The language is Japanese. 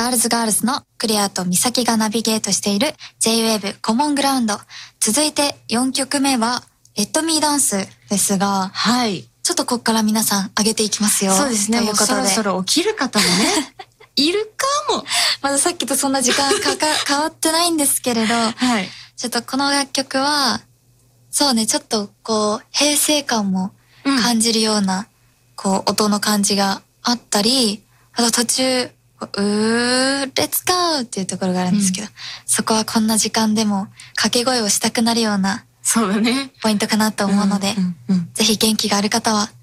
ガールズのクレアとミサキがナビゲートしている J-Wave コモングラウンド。続いて4曲目はレッドミーダンスですが、 はい。 ちょっとこっから皆さん上げていきますよ。 そうですね。 ということで。 もうそろそろ起きる方もね、いるかも。 まださっきとそんな時間変わってないんですけれど、 はい。 ちょっとこの楽曲は、そうね、ちょっとこう、平成感も感じるような、こう、音の感じがあったり、あと途中、レッツゴーっていうところがあるんですけど、そこはこんな時間でも掛け声をしたくなるような、 そうだね。 ポイントかなと思うので、ぜひ元気がある方は